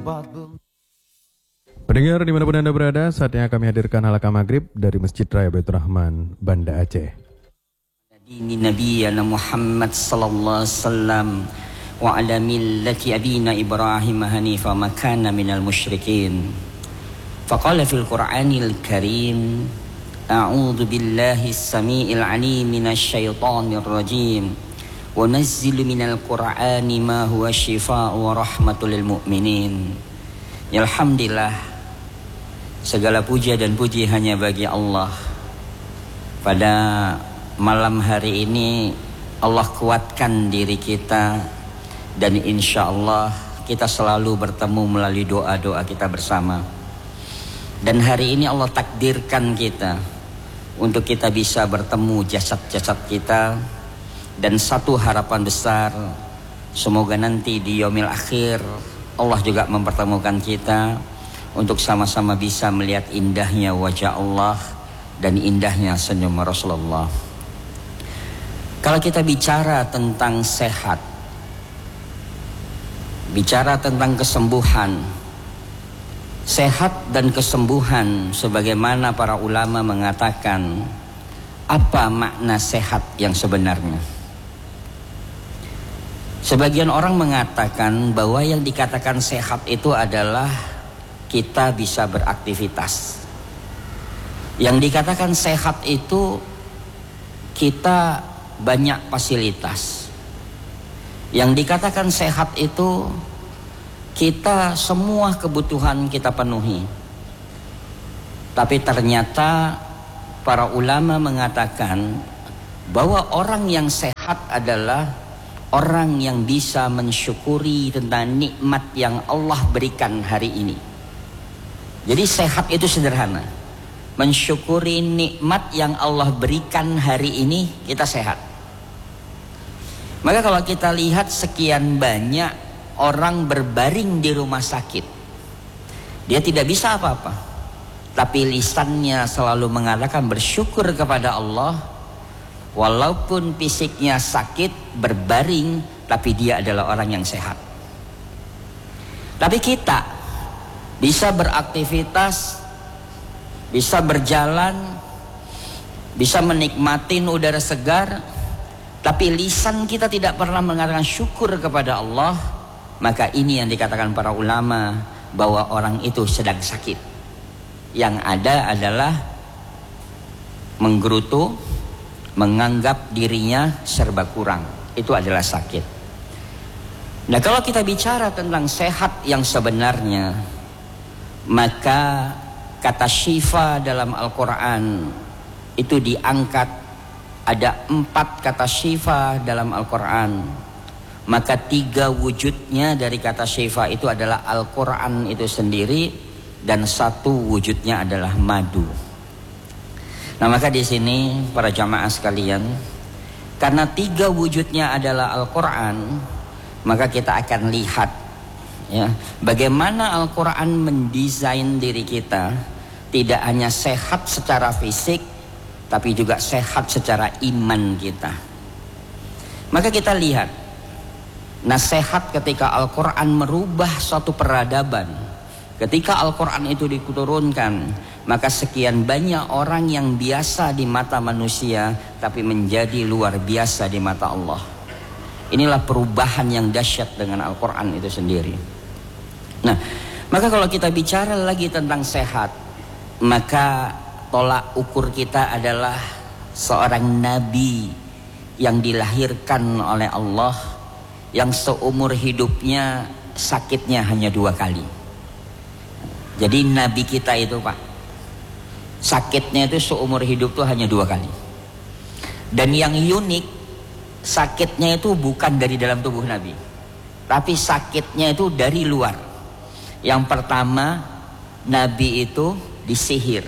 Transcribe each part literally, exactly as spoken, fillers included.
Pendengar dimanapun Anda berada, saatnya kami hadirkan halaqah maghrib dari Masjid Raya Baitur Rahman, Banda Aceh. Dini Nabiyyana Muhammad sallallahu alaihi wasallam wa ala millati abina Ibrahim hanifa ma kana minal musyrikin. Faqala fil Qur'anil Karim, a'udzu billahi as-sami'il 'alim minasy syaithanir rajim. Wa nazzilu minal Qur'ani ma huwa syifaa'un wa rahmatul lil mu'minin. Alhamdulillah, segala puja dan puji hanya bagi Allah. Pada malam hari ini Allah kuatkan diri kita, dan insya Allah kita selalu bertemu melalui doa-doa kita bersama. Dan hari ini Allah takdirkan kita untuk kita bisa bertemu jasad-jasad kita. Dan satu harapan besar, semoga nanti di yaumil akhir Allah juga mempertemukan kita untuk sama-sama bisa melihat indahnya wajah Allah dan indahnya senyum Rasulullah. Kalau kita bicara tentang sehat, bicara tentang kesembuhan, sehat dan kesembuhan, sebagaimana para ulama mengatakan, apa makna sehat yang sebenarnya? Sebagian orang mengatakan bahwa yang dikatakan sehat itu adalah kita bisa beraktivitas. Yang dikatakan sehat itu kita banyak fasilitas. Yang dikatakan sehat itu kita semua kebutuhan kita penuhi. Tapi ternyata para ulama mengatakan bahwa orang yang sehat adalah orang yang bisa mensyukuri tentang nikmat yang Allah berikan hari ini. Jadi sehat itu sederhana. Mensyukuri nikmat yang Allah berikan hari ini, kita sehat. Maka kalau kita lihat sekian banyak orang berbaring di rumah sakit, dia tidak bisa apa-apa, tapi lisannya selalu mengatakan bersyukur kepada Allah. Walaupun fisiknya sakit, berbaring, tapi dia adalah orang yang sehat. Tapi kita bisa beraktivitas, bisa berjalan, bisa menikmati udara segar, tapi lisan kita tidak pernah mengatakan syukur kepada Allah. Maka ini yang dikatakan para ulama bahwa orang itu sedang sakit. Yang ada adalah menggerutu, menganggap dirinya serba kurang. Itu adalah sakit. Nah, kalau kita bicara tentang sehat yang sebenarnya, maka kata syifa dalam Al-Quran itu diangkat. Ada empat kata syifa dalam Al-Quran. Maka tiga wujudnya dari kata syifa itu adalah Al-Quran itu sendiri, dan satu wujudnya adalah madu. Nah, maka di sini para jamaah sekalian, karena tiga wujudnya adalah Al-Quran, maka kita akan lihat ya, bagaimana Al-Quran mendesain diri kita tidak hanya sehat secara fisik, tapi juga sehat secara iman kita. Maka kita lihat nasihat ketika Al-Quran merubah suatu peradaban. Ketika Al-Quran itu diturunkan, maka sekian banyak orang yang biasa di mata manusia, tapi menjadi luar biasa di mata Allah. Inilah perubahan yang dahsyat dengan Al-Quran itu sendiri. Nah, maka kalau kita bicara lagi tentang sehat, maka tolak ukur kita adalah seorang nabi yang dilahirkan oleh Allah, yang seumur hidupnya sakitnya hanya dua kali. Jadi nabi kita itu, Pak, sakitnya itu seumur hidup tuh hanya dua kali. Dan yang unik, sakitnya itu bukan dari dalam tubuh Nabi, tapi sakitnya itu dari luar. Yang pertama, Nabi itu disihir.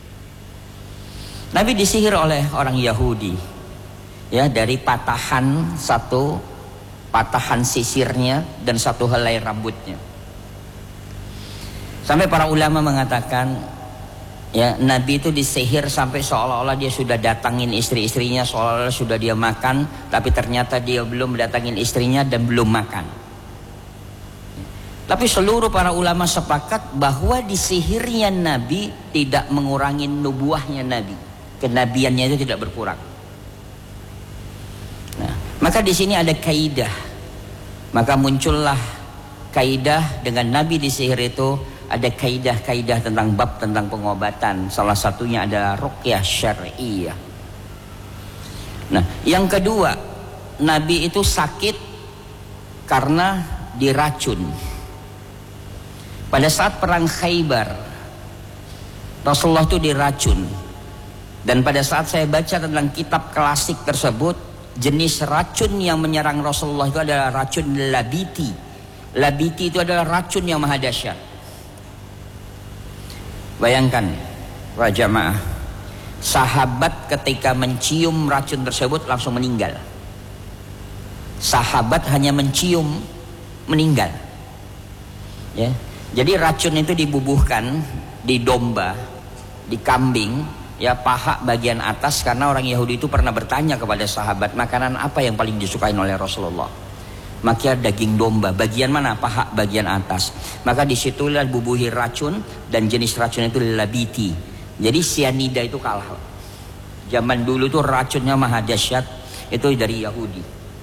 Nabi disihir oleh orang Yahudi, ya, dari patahan satu patahan sisirnya dan satu helai rambutnya. Sampai para ulama mengatakan, ya, Nabi itu disihir sampai seolah-olah dia sudah datangin istri-istrinya, seolah-olah sudah dia makan, tapi ternyata dia belum datangin istrinya dan belum makan. Tapi seluruh para ulama sepakat bahwa disihirnya Nabi tidak mengurangi nubuahnya Nabi. Kenabiannya itu tidak berkurang. Nah, maka di sini ada kaidah. Maka muncullah kaidah dengan Nabi disihir itu, ada kaidah-kaidah tentang bab tentang pengobatan. Salah satunya adalah ruqyah syar'iyah. Nah, yang kedua, Nabi itu sakit karena diracun. Pada saat perang Khaybar, Rasulullah itu diracun. Dan pada saat saya baca tentang kitab klasik tersebut, jenis racun yang menyerang Rasulullah itu adalah racun labiti. Labiti itu adalah racun yang maha dahsyat. Bayangkan, para jamaah, sahabat ketika mencium racun tersebut langsung meninggal. Sahabat hanya mencium, meninggal. Ya. Jadi racun itu dibubuhkan di domba, di kambing, ya, paha bagian atas, karena orang Yahudi itu pernah bertanya kepada sahabat, makanan apa yang paling disukai oleh Rasulullah? Maka daging domba, bagian mana? Paha bagian atas. Maka disitulah bubuhi racun, dan jenis racun itu labiti. Jadi sianida itu kalah. Zaman dulu itu racunnya maha dahsyat, itu dari Yahudi.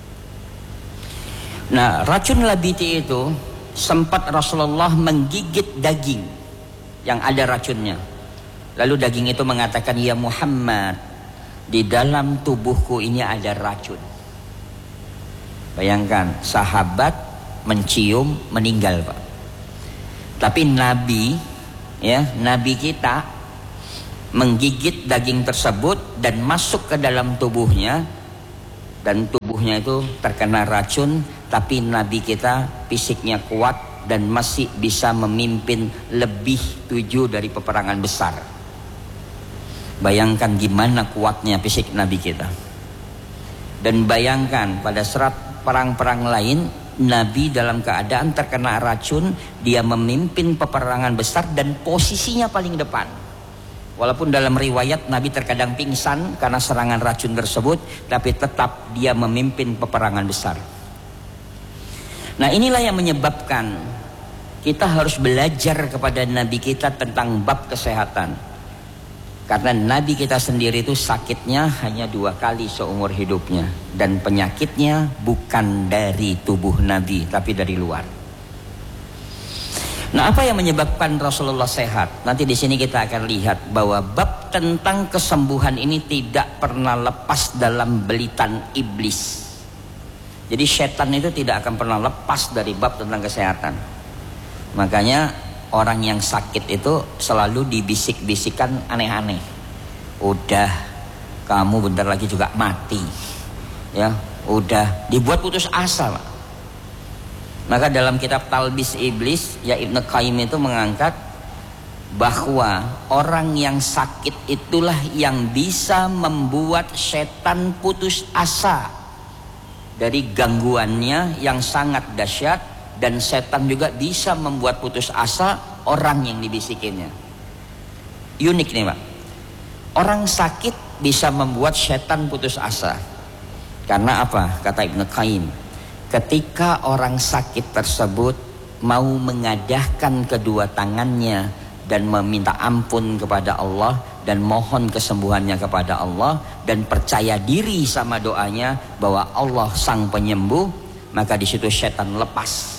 Nah, racun labiti itu sempat Rasulullah menggigit daging yang ada racunnya. Lalu daging itu mengatakan, ya Muhammad, di dalam tubuhku ini ada racun. Bayangkan, sahabat mencium, meninggal, Pak. Tapi Nabi, ya, Nabi kita menggigit daging tersebut dan masuk ke dalam tubuhnya, dan tubuhnya itu terkena racun. Tapi Nabi kita fisiknya kuat dan masih bisa memimpin lebih tujuh dari peperangan besar. Bayangkan gimana kuatnya fisik Nabi kita. Dan bayangkan pada serat perang-perang lain, Nabi dalam keadaan terkena racun, dia memimpin peperangan besar dan posisinya paling depan. Walaupun dalam riwayat Nabi terkadang pingsan karena serangan racun tersebut, tapi tetap dia memimpin peperangan besar. Nah, inilah yang menyebabkan kita harus belajar kepada Nabi kita tentang bab kesehatan. Karena Nabi kita sendiri itu sakitnya hanya dua kali seumur hidupnya, dan penyakitnya bukan dari tubuh Nabi tapi dari luar. Nah, apa yang menyebabkan Rasulullah sehat? Nanti di sini kita akan lihat bahwa bab tentang kesembuhan ini tidak pernah lepas dalam belitan iblis. Jadi setan itu tidak akan pernah lepas dari bab tentang kesehatan. Makanya orang yang sakit itu selalu dibisik-bisikan aneh-aneh. Udah, kamu bentar lagi juga mati. Ya, udah, dibuat putus asa, Pak. Maka dalam kitab Talbis Iblis, ya, Ibnu Qayyim itu mengangkat bahwa orang yang sakit itulah yang bisa membuat setan putus asa dari gangguannya yang sangat dahsyat, dan setan juga bisa membuat putus asa orang yang dibisikinnya. Unik nih, Pak. Orang sakit bisa membuat setan putus asa. Karena apa? Kata Ibnu Qayyim, ketika orang sakit tersebut mau mengadahkan kedua tangannya dan meminta ampun kepada Allah dan mohon kesembuhannya kepada Allah dan percaya diri sama doanya bahwa Allah sang penyembuh, maka di situ setan lepas.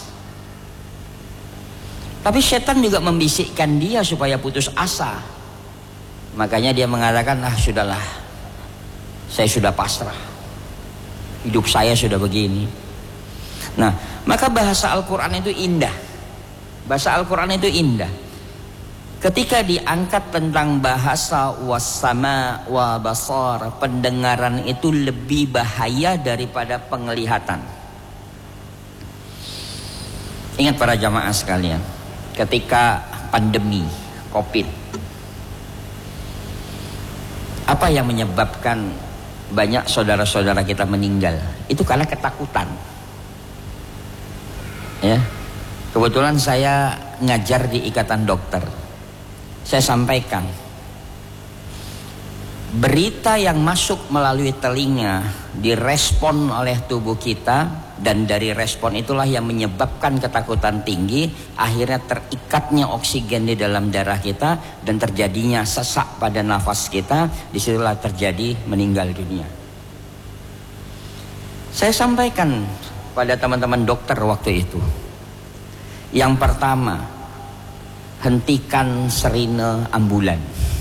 Tapi setan juga membisikkan dia supaya putus asa. Makanya dia mengatakan, ah sudahlah, saya sudah pasrah, hidup saya sudah begini. Nah, maka bahasa Al-Quran itu indah. Bahasa Al-Quran itu indah. Ketika diangkat tentang bahasa wassama wa basar, pendengaran itu lebih bahaya daripada penglihatan. Ingat para jamaah sekalian, ketika pandemi Covid, apa yang menyebabkan banyak saudara-saudara kita meninggal? Itu karena ketakutan. Ya, kebetulan saya ngajar di Ikatan Dokter. Saya sampaikan, berita yang masuk melalui telinga direspon oleh tubuh kita, dan dari respon itulah yang menyebabkan ketakutan tinggi, akhirnya terikatnya oksigen di dalam darah kita dan terjadinya sesak pada nafas kita. Disitulah terjadi meninggal dunia. Saya sampaikan pada teman-teman dokter waktu itu, yang pertama, hentikan sirine ambulan.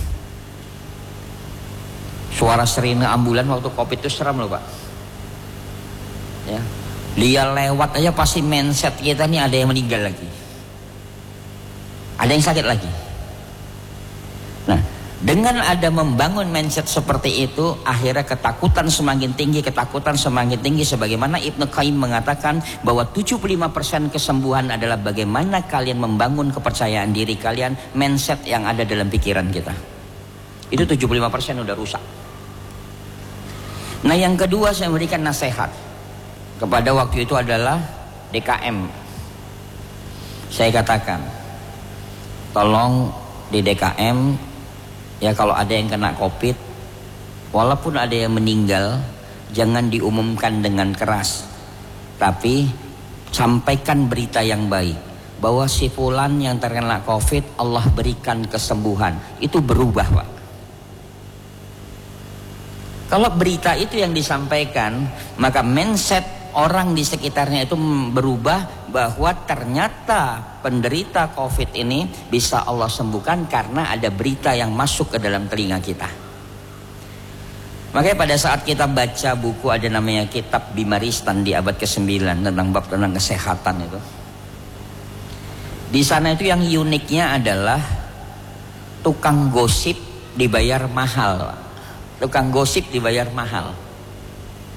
Suara sirine ambulan waktu Covid itu seram loh Pak. Ya, dia lewat aja pasti mindset kita nih ada yang meninggal lagi, ada yang sakit lagi. Nah, dengan ada membangun mindset seperti itu, akhirnya ketakutan semakin tinggi, ketakutan semakin tinggi. Sebagaimana Ibnu Qayyim mengatakan bahwa tujuh puluh lima persen kesembuhan adalah bagaimana kalian membangun kepercayaan diri kalian, mindset yang ada dalam pikiran kita. Itu tujuh puluh lima persen udah rusak. Nah, yang kedua saya memberikan nasihat kepada waktu itu adalah D K M. Saya katakan, tolong di D K M, ya kalau ada yang kena Covid, walaupun ada yang meninggal, jangan diumumkan dengan keras, tapi sampaikan berita yang baik bahwa si fulan yang terkena Covid Allah berikan kesembuhan. Itu berubah Pak. Kalau berita itu yang disampaikan, maka mindset orang di sekitarnya itu berubah bahwa ternyata penderita Covid ini bisa Allah sembuhkan karena ada berita yang masuk ke dalam telinga kita. Makanya pada saat kita baca buku, ada namanya kitab Bimaristan di abad kesembilan tentang bab tentang kesehatan itu. Di sana itu yang uniknya adalah tukang gosip dibayar mahal. Tukang gosip dibayar mahal.